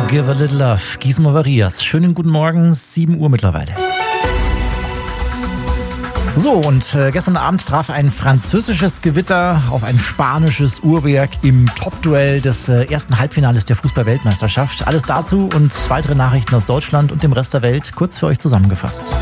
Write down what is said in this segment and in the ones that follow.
Give a Little Love, Gismo Varias. Schönen guten Morgen, 7 Uhr mittlerweile. So, und gestern Abend traf ein französisches Gewitter auf ein spanisches Uhrwerk im Top-Duell des ersten Halbfinales der Fußball-Weltmeisterschaft. Alles dazu und weitere Nachrichten aus Deutschland und dem Rest der Welt kurz für euch zusammengefasst.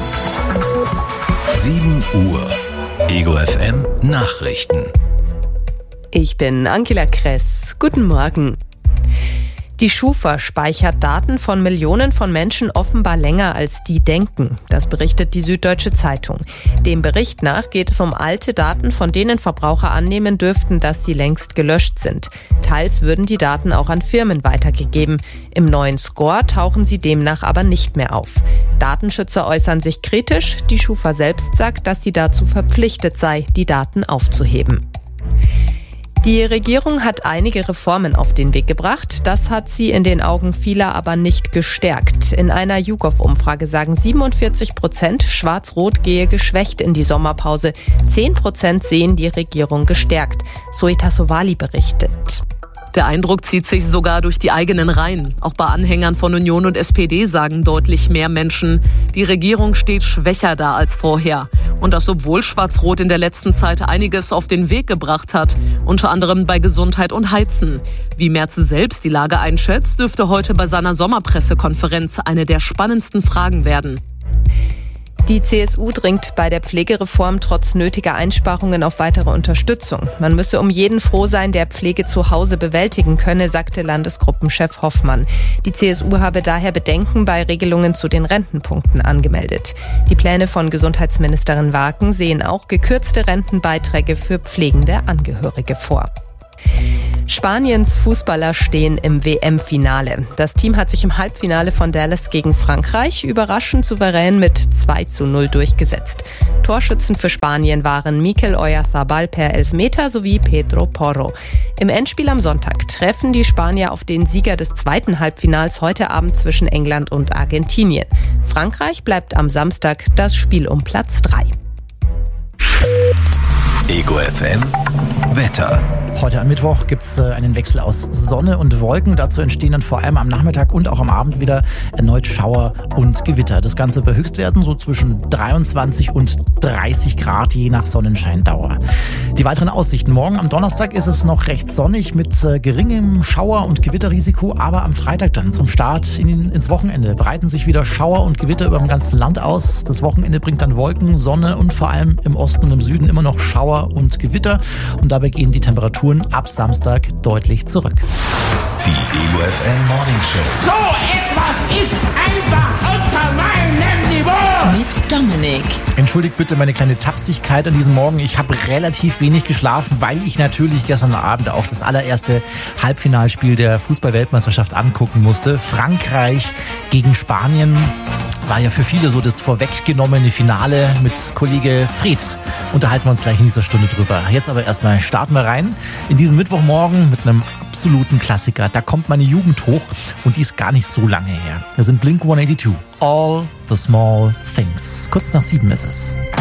7 Uhr. Ego FM Nachrichten. Ich bin Angela Kress. Guten Morgen. Die Schufa speichert Daten von Millionen von Menschen offenbar länger, als die denken. Das berichtet die Süddeutsche Zeitung. Dem Bericht nach geht es um alte Daten, von denen Verbraucher annehmen dürften, dass sie längst gelöscht sind. Teils würden die Daten auch an Firmen weitergegeben. Im neuen Score tauchen sie demnach aber nicht mehr auf. Datenschützer äußern sich kritisch. Die Schufa selbst sagt, dass sie dazu verpflichtet sei, die Daten aufzuheben. Die Regierung hat einige Reformen auf den Weg gebracht. Das hat sie in den Augen vieler aber nicht gestärkt. In einer YouGov-Umfrage sagen 47%, Schwarz-Rot gehe geschwächt in die Sommerpause. 10% sehen die Regierung gestärkt. Zoe Tassovali berichtet. Der Eindruck zieht sich sogar durch die eigenen Reihen. Auch bei Anhängern von Union und SPD sagen deutlich mehr Menschen, die Regierung steht schwächer da als vorher. Und das, obwohl Schwarz-Rot in der letzten Zeit einiges auf den Weg gebracht hat, unter anderem bei Gesundheit und Heizen. Wie Merz selbst die Lage einschätzt, dürfte heute bei seiner Sommerpressekonferenz eine der spannendsten Fragen werden. Die CSU dringt bei der Pflegereform trotz nötiger Einsparungen auf weitere Unterstützung. Man müsse um jeden froh sein, der Pflege zu Hause bewältigen könne, sagte Landesgruppenchef Hoffmann. Die CSU habe daher Bedenken bei Regelungen zu den Rentenpunkten angemeldet. Die Pläne von Gesundheitsministerin Waken sehen auch gekürzte Rentenbeiträge für pflegende Angehörige vor. Spaniens Fußballer stehen im WM-Finale. Das Team hat sich im Halbfinale von Dallas gegen Frankreich überraschend souverän mit 2:0 durchgesetzt. Torschützen für Spanien waren Mikel Oyarzabal per Elfmeter sowie Pedro Porro. Im Endspiel am Sonntag treffen die Spanier auf den Sieger des zweiten Halbfinals heute Abend zwischen England und Argentinien. Frankreich bleibt am Samstag das Spiel um Platz 3. Ego FM Wetter. Heute am Mittwoch gibt es einen Wechsel aus Sonne und Wolken. Dazu entstehen dann vor allem am Nachmittag und auch am Abend wieder erneut Schauer und Gewitter. Das Ganze bei Höchstwerten so zwischen 23 und 30 Grad je nach Sonnenscheindauer. Die weiteren Aussichten. Morgen am Donnerstag ist es noch recht sonnig mit geringem Schauer- und Gewitterrisiko. Aber am Freitag dann zum Start ins Wochenende breiten sich wieder Schauer und Gewitter über dem ganzen Land aus. Das Wochenende bringt dann Wolken, Sonne und vor allem im Osten und im Süden immer noch Schauer und Gewitter. Und dabei gehen die Temperaturen ab Samstag deutlich zurück. Die Ego FM Morning Show. So etwas ist einfach unter meinem Niveau. Mit Dominik. Entschuldigt bitte meine kleine Tapsigkeit an diesem Morgen. Ich habe relativ wenig geschlafen, weil ich natürlich gestern Abend auch das allererste Halbfinalspiel der Fußball-Weltmeisterschaft angucken musste. Frankreich gegen Spanien. War ja für viele so das vorweggenommene Finale. Mit Kollege Fred unterhalten wir uns gleich in dieser Stunde drüber. Jetzt aber erstmal starten wir rein in diesen Mittwochmorgen mit einem absoluten Klassiker. Da kommt meine Jugend hoch und die ist gar nicht so lange her. Wir sind Blink-182. All the Small Things. Kurz nach 7 ist es.